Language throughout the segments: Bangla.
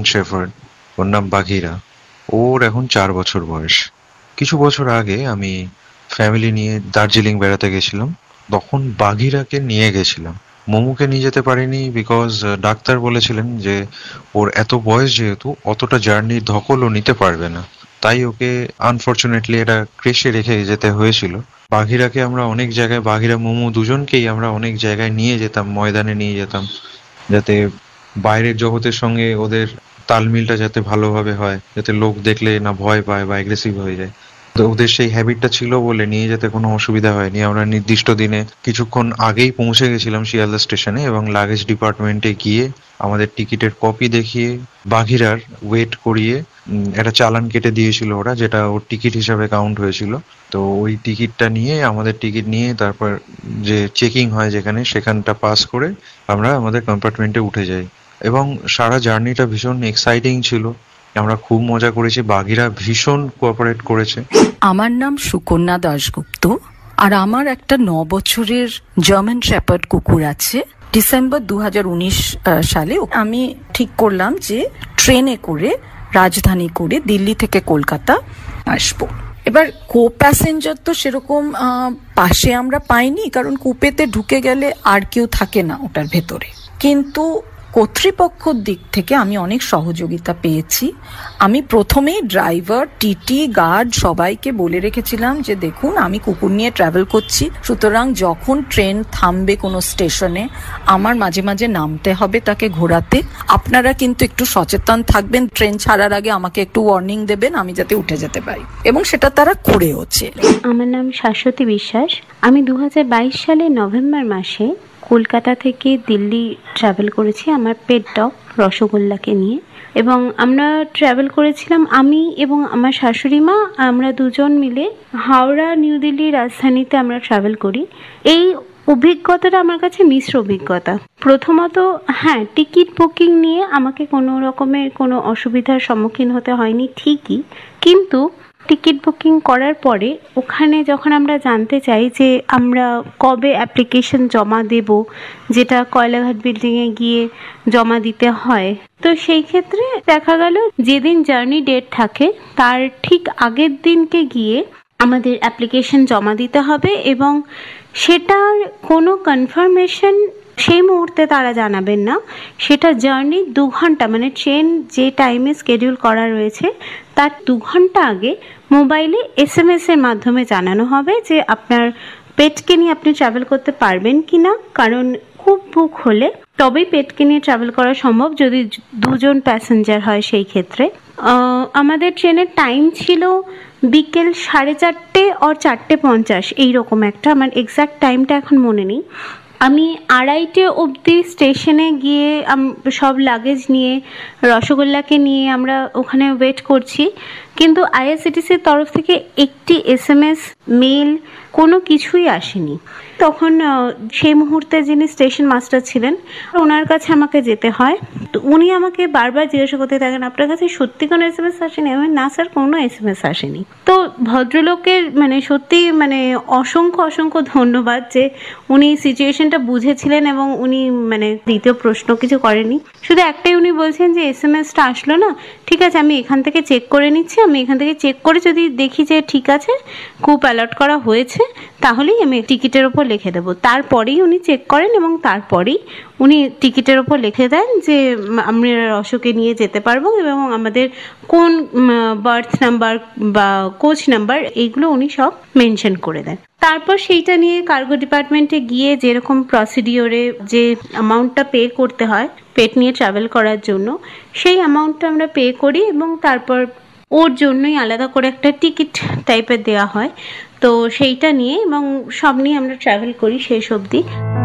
জার্মান শেফার্ড, ওর নাম বাঘিরা। ওর এখন 4 বছর বয়স। কিছু বছর আগে আমি ফ্যামিলি নিয়ে দার্জিলিং বেড়াতে গেছিলাম, তখন বাঘিরাকে নিয়ে গেছিলাম। মোমোকে নিয়ে যেতে পারিনি বিকজ ডাক্তার বলেছিলেন যে ওর এত বয়স যেহেতু অতটা জার্নির ধকল ও নিতে পারবে না, তাই ওকে আনফরচুনেটলি এটা ক্রেশে রেখে যেতে হয়েছিল। বাঘিরাকে আমরা অনেক জায়গায়, বাঘিরা মোমো দুজনকেই আমরা অনেক জায়গায় নিয়ে যেতাম, ময়দানে নিয়ে যেতাম, যাতে বাইরের জগতের সঙ্গে ওদের তালমিলটা যাতে ভালোভাবে হয়, যাতে লোক দেখলে না ভয় পায় বা অ্যাগ্রেসিভ হয়ে যায়। তো ওদের সেই হ্যাবিটটা ছিল বলে নিয়ে যেতে কোনো অসুবিধা হয়নি। আমরা নির্দিষ্ট দিনে কিছুক্ষণ আগেই পৌঁছে গেছিলাম শিয়ালদা স্টেশনে, এবং লাগেজ ডিপার্টমেন্টে গিয়ে আমাদের টিকিটের কপি দেখিয়ে বাঘিরার ওয়েট করিয়ে একটা চালান কেটে দিয়েছিল ওরা, যেটা ওর টিকিট হিসাবে কাউন্ট হয়েছিল। তো ওই টিকিটটা নিয়ে, আমাদের টিকিট নিয়ে, তারপর যে চেকিং হয় যেখানে, সেখানটা পাস করে আমরা আমাদের কম্পার্টমেন্টে উঠে যাই। এবং সারা জার্নিটা ভীষণ এক্সাইটিং ছিল, আমরা খুব মজা করেছি, বাঘিরা ভীষণ কোঅপারেট করেছে। আমার নাম সুকন্যা দাশগুপ্ত, আর আমার একটা 9 বছরের জার্মান শেপার্ড কুকুর আছে। ডিসেম্বর 2019 সালে আমি ঠিক করলাম যে ট্রেনে করে, রাজধানী করে দিল্লি থেকে কলকাতা আসবো। এবার কো প্যাসেঞ্জার তো সেরকম পাশে আমরা পাইনি, কারণ কুপেতে ঢুকে গেলে আর কেউ থাকে না ওটার ভেতরে। কিন্তু কর্তৃপক্ষর দিক থেকে আমি অনেক সহযোগিতা পেয়েছি। আমি প্রথমেই ড্রাইভার, টিটি, গার্ড সবাইকে বলে রেখেছিলাম যে দেখুন, আমি কুকুর নিয়ে ট্রাভেল করছি, সুতরাং যখন ট্রেন থামবে কোনো স্টেশনে আমার মাঝে মাঝে নামতে হবে তাকে ঘোরাতে। আপনারা কিন্তু একটু সচেতন থাকবেন, ট্রেন ছাড়ার আগে আমাকে একটু ওয়ার্নিং দেবেন, আমি যাতে উঠে যেতে পারি। এবং সেটা তারা করেওছে। আমার নাম শাশ্বতী বিশ্বাস। আমি 2022 সালে নভেম্বর মাসে কলকাতা থেকে দিল্লি ট্রাভেল করেছি আমার পেট ডগ রসগোল্লাকে নিয়ে। এবং আমরা ট্রাভেল করেছিলাম, আমি এবং আমার শাশুড়ি মা, আমরা দুজন মিলে হাওড়া নিউ দিল্লি রাজধানীতে আমরা ট্রাভেল করি। এই অভিজ্ঞতাটা আমার কাছে মিশ্র অভিজ্ঞতা। প্রথমত, হ্যাঁ, টিকিট বুকিং নিয়ে আমাকে কোনো রকমের কোনো অসুবিধার সম্মুখীন হতে হয়নি ঠিকই, কিন্তু টিকিট বুকিং করার পরে ওখানে যখন আমরা জানতে চাই যে আমরা কবে অ্যাপ্লিকেশন জমা দেব, যেটা কয়লাঘাট বিল্ডিংয়ে গিয়ে জমা দিতে হয়, তো সেই ক্ষেত্রে দেখা গেল যেদিন জার্নি ডেট থাকে তার ঠিক আগের দিনকে গিয়ে আমাদের অ্যাপ্লিকেশন জমা দিতে হবে, এবং সেটার কোনো কনফার্মেশন সেই মুহূর্তে তারা জানাবেন না। সেটা জার্নি 2 ঘন্টা, মানে ট্রেন যে টাইমে স্কেডিউল করা রয়েছে তার 2 ঘন্টা আগে মোবাইলে SMS এর মাধ্যমে জানানো হবে যে আপনার পেটকে নিয়ে আপনি ট্রাভেল করতে পারবেন কিনা। কারণ খুব বুক হলে তবেই পেটকে নিয়ে ট্রাভেল করা সম্ভব, যদি 2 জন প্যাসেঞ্জার হয় সেই ক্ষেত্রে। আমাদের ট্রেনের টাইম ছিল বিকেল 4:30 আর 4:50 এইরকম একটা, আমার এক্সাক্ট টাইমটা এখন মনে নেই। আমি 2:30 অবধি স্টেশনে গিয়ে সব লাগেজ নিয়ে, রসগোল্লাকে নিয়ে আমরা ওখানে ওয়েট করছি, কিন্তু IRCTCর তরফ থেকে একটি SMS, মেল কোনো কিছুই আসেনি। তখন সেই মুহূর্তে যিনি স্টেশন মাস্টার ছিলেন ওনার কাছে আমাকে যেতে হয়। তো উনি আমাকে বারবার জিজ্ঞাসা করতে থাকেন, আপনার কাছে সত্যি কোনো SMS আসেনি? আমি, না স্যার, কোনো SMS আসেনি। তো ভদ্রলোকের সত্যি অসংখ্য অসংখ্য ধন্যবাদ যে উনি সিচুয়েশনটা বুঝেছিলেন, এবং উনি দ্বিতীয় প্রশ্ন কিছু করেনি। শুধু একটাই উনি বলছেন যে SMS-টা আসলো না, ঠিক আছে, আমি এখান থেকে চেক করে নিচ্ছি, আমি এখান থেকে চেক করে যদি দেখি যে ঠিক আছে, কুপ অ্যালট করা হয়েছে, তাহলেই আমি টিকিটের ওপর লিখে দেবো। তারপরেই উনি চেক করেন এবং তারপরেই উনি টিকিটের ওপর লিখে দেন যে আমরা রসকে নিয়ে যেতে পারবো, এবং আমাদের কোন বার্থ নাম্বার বা কোচ নাম্বার এইগুলো উনি সব মেনশন করে দেন। তারপর সেইটা নিয়ে কার্গো ডিপার্টমেন্টে গিয়ে যেরকম প্রসিডিওরে যে অ্যামাউন্টটা পে করতে হয় পেট নিয়ে ট্রাভেল করার জন্য, সেই অ্যামাউন্টটা আমরা পে করি, এবং তারপর ওর জন্যই আলাদা করে একটা টিকিট টাইপের দেওয়া হয়। তো সেইটা নিয়ে এবং সব নিয়ে আমরা ট্রাভেল করি শেষ অবধি।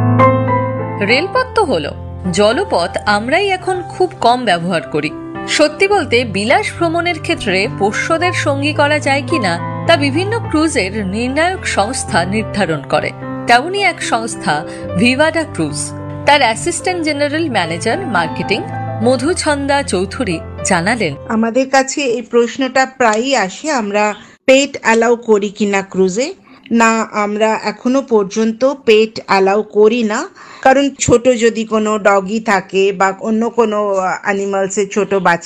রেলপথ তো হলো, জলপথ আমরাই এখন খুব কম ব্যবহার করি। সত্যি বলতে বিলাস ভ্রমণের ক্ষেত্রে পোষ্যদের সঙ্গী করা যায় কিনা তা বিভিন্ন ক্রুজের নির্ণায়ক সংস্থা নির্ধারণ করে। তেমনই এক সংস্থা ভিভাডা ক্রুজ। তার assistant general manager marketing Madhuchhanda Chowdhury জানালেন, আমাদের কাছে এই প্রশ্নটা প্রায়ই আসে, আমরা পেট অ্যালাউ করি কিনা ক্রুজে। না, আমরা এখনো পর্যন্ত পেট অ্যালাউ করি না, কারণ ছোট যদি কোনো ডগি থাকে বা অন্য কোনো অ্যানিমালসের ছোট বাচ্চা